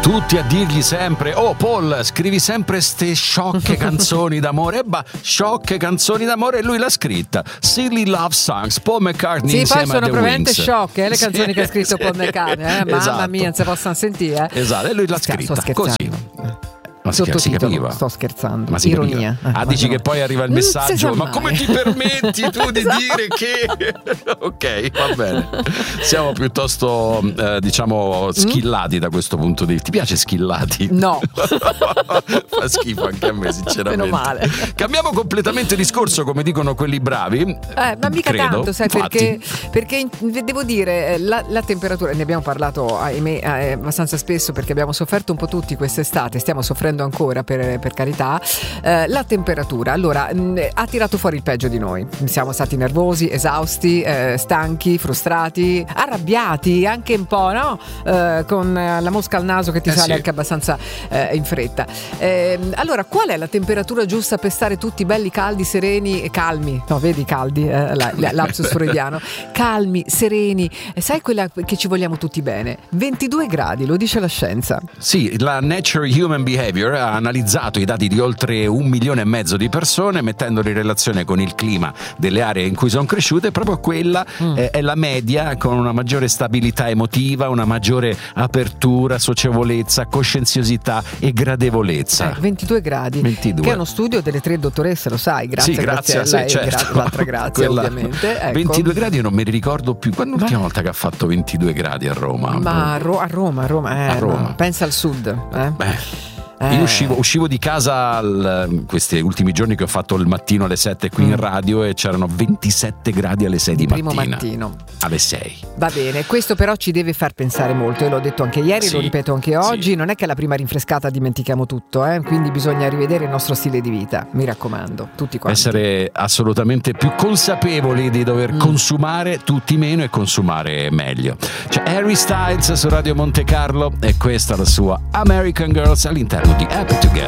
tutti a dirgli sempre: oh Paul, scrivi sempre ste sciocche canzoni d'amore. Sciocche canzoni d'amore, e lui l'ha scritta. Silly Love Songs, Paul McCartney sì, insieme poi sono a The probabilmente Wings. sciocche le canzoni che ha scritto Paul McCartney, mamma esatto. mia, non si possono sentire. Esatto, e lui l'ha scritta così. Ma si capiva. Sto scherzando. Ma si ironia. Dici che poi arriva il messaggio: ma mai. come ti permetti tu di dire che ok, va bene. Siamo piuttosto diciamo schillati da questo punto di vista. Ti piace schillati? No. Fa schifo anche a me, sinceramente. Meno male. Cambiamo completamente discorso, come dicono quelli bravi. Ma mica credo. tanto, sai, Infatti. perché devo dire la temperatura, ne abbiamo parlato ahimè abbastanza spesso, perché abbiamo sofferto un po' tutti quest'estate, stiamo soffrendo ancora per carità. La temperatura allora ha tirato fuori il peggio di noi. Siamo stati nervosi, esausti, stanchi, frustrati, arrabbiati anche un po', no? Con la mosca al naso che ti sale anche abbastanza in fretta. Allora, qual è la temperatura giusta per stare tutti belli caldi, sereni e calmi? No, vedi, caldi, lapsus freudiano. Calmi, sereni, sai, quella che ci vogliamo tutti bene. 22 gradi, lo dice la scienza. Sì, la Nature Human Behavior ha analizzato i dati di oltre 1,5 milioni di persone, mettendoli in relazione con il clima delle aree in cui sono cresciute. Proprio quella è la media, con una maggiore stabilità emotiva, una maggiore apertura, socievolezza, coscienziosità e gradevolezza. 22 gradi, 22. Che è uno studio delle 3 dottoresse, lo sai, grazie a lei, certo. l'altra grazie ovviamente, ecco. 22 gradi, io non mi ricordo più quando l'ultima volta che ha fatto 22 gradi a Roma. Ma a Roma. Pensa al sud. Io uscivo di casa questi ultimi giorni che ho fatto il mattino alle 7 qui in radio, e c'erano 27 gradi alle 6 di mattina. Primo mattino. Alle 6. Va bene, questo però ci deve far pensare molto, e l'ho detto anche ieri, lo ripeto anche oggi, non è che alla prima rinfrescata dimentichiamo tutto, quindi bisogna rivedere il nostro stile di vita, mi raccomando, tutti quanti. Essere assolutamente più consapevoli di dover consumare tutti meno e consumare meglio. C'è Harry Styles su Radio Monte Carlo, e questa è la sua American Girls all'interno di Happy Together.